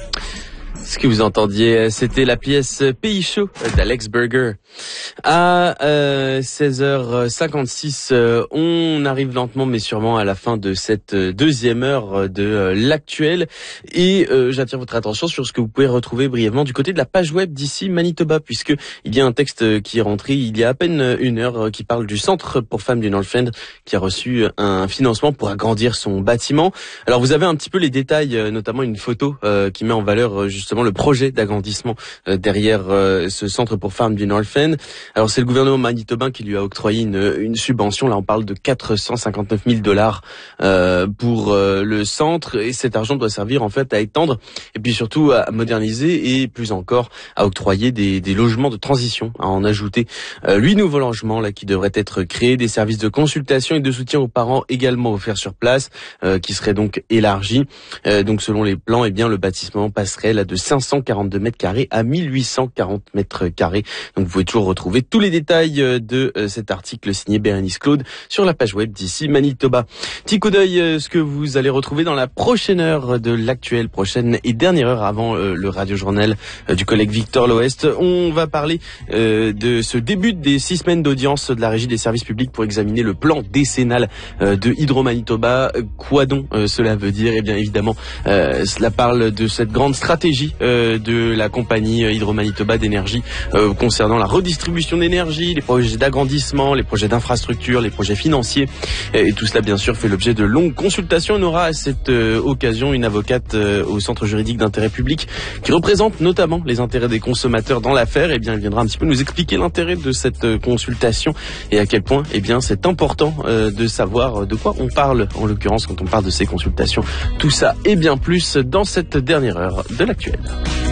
Ce que vous entendiez, c'était la pièce Pays chaud d'Alex Berger. À 16h56, on arrive lentement mais sûrement à la fin de cette deuxième heure de l'actuel. Et j'attire votre attention sur ce que vous pouvez retrouver brièvement du côté de la page web d'ici Manitoba, puisque il y a un texte qui est rentré il y a à peine une heure qui parle du Centre pour femmes du Northland qui a reçu un financement pour agrandir son bâtiment. Alors vous avez un petit peu les détails, notamment une photo qui met en valeur justement le projet d'agrandissement derrière ce centre pour femmes du Northland. Alors c'est le gouvernement manitobain qui lui a octroyé une subvention. Là on parle de 459 000 $ pour le centre, et cet argent doit servir en fait à étendre et puis surtout à moderniser et plus encore à octroyer des logements de transition, à en ajouter 8 nouveaux logements là qui devraient être créés, des services de consultation et de soutien aux parents également offerts sur place qui seraient donc élargis. Donc selon les plans, eh bien le bâtiment passerait là de 542 mètres carrés à 1840 mètres carrés. Donc vous pouvez toujours retrouver tous les détails de cet article signé Bérénice Claude sur la page web d'ici Manitoba. Petit coup d'œil ce que vous allez retrouver dans la prochaine heure de l'actuel, prochaine et dernière heure avant le radio-journal du collègue Victor l'Ouest. On va parler de ce début des 6 semaines d'audience de la Régie des services publics pour examiner le plan décennal de Hydro-Manitoba. Quoi donc cela veut dire? Eh bien évidemment, cela parle de cette grande stratégie de la compagnie Hydro-Manitoba d'énergie concernant la redistribution d'énergie, les projets d'agrandissement, les projets d'infrastructure, les projets financiers. Et tout cela, bien sûr, fait l'objet de longues consultations. On aura à cette occasion une avocate au Centre juridique d'intérêt public qui représente notamment les intérêts des consommateurs dans l'affaire. Eh bien, elle viendra un petit peu nous expliquer l'intérêt de cette consultation et à quel point, eh bien, c'est important de savoir de quoi on parle, en l'occurrence, quand on parle de ces consultations. Tout ça et bien plus dans cette dernière heure de l'actuel.